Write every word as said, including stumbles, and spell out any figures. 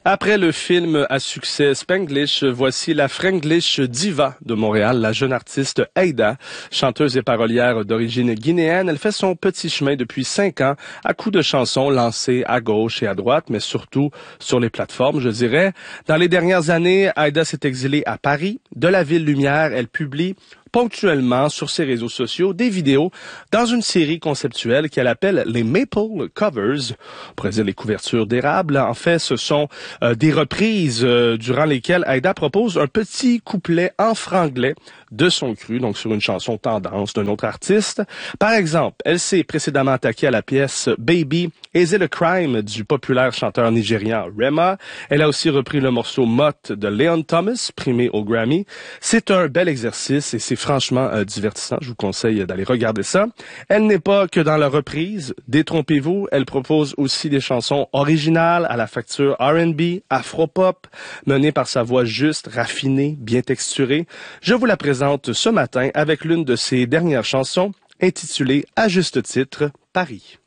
Après le film à succès Spanglish, voici la Franglish diva de Montréal, la jeune artiste Aïda, chanteuse et parolière d'origine guinéenne. Elle fait son petit chemin depuis cinq ans à coups de chansons lancées à gauche et à droite, mais surtout sur les plateformes, je dirais. Dans les dernières années, Aïda s'est exilée à Paris. De la Ville Lumière, elle publie ponctuellement sur ses réseaux sociaux des vidéos dans une série conceptuelle qu'elle appelle les Maple Covers, on pourrait dire les couvertures d'érable. En fait, ce sont euh, des reprises euh, durant lesquelles Aïda propose un petit couplet en franglais de son cru, donc sur une chanson tendance d'un autre artiste. Par exemple, elle s'est précédemment attaquée à la pièce Baby Is It a Crime du populaire chanteur nigérian Rema. Elle a aussi repris le morceau Mott de Leon Thomas, primé au Grammy. C'est un bel exercice et c'est franchement euh, divertissant. Je vous conseille d'aller regarder ça. Elle n'est pas que dans la reprise. Détrompez-vous, elle propose aussi des chansons originales à la facture R and B, afro-pop, menées par sa voix juste, raffinée, bien texturée. Je vous la présente ce matin avec l'une de ses dernières chansons intitulée à juste titre Paris.